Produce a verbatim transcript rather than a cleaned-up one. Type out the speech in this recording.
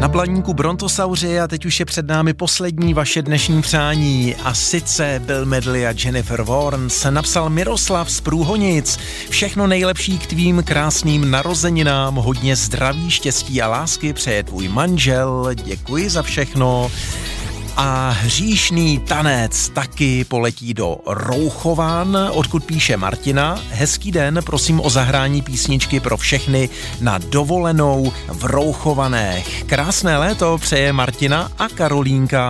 Na Blaníku Brontosauři a teď už je před námi poslední vaše dnešní přání a sice Bill Medley a Jennifer Warnes napsal Miroslav z Průhonic. Všechno nejlepší k tvým krásným narozeninám, hodně zdraví, štěstí a lásky přeje tvůj manžel, děkuji za všechno. A hříšný tanec taky poletí do Rouchován, odkud píše Martina. Hezký den, prosím o zahrání písničky pro všechny na dovolenou v Rouchovanech. Krásné léto přeje Martina a Karolínka.